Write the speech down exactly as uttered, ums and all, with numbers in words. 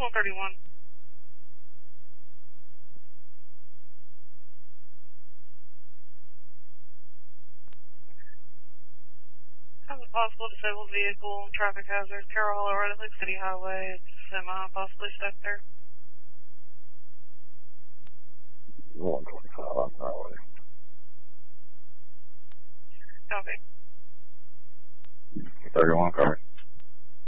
one thirty-one. Have a possible disabled vehicle, traffic hazard, Carroll Hollow Road, Lake City Highway, semi, possibly stuck there. one twenty-five on the highway. Copy. thirty-one, copy.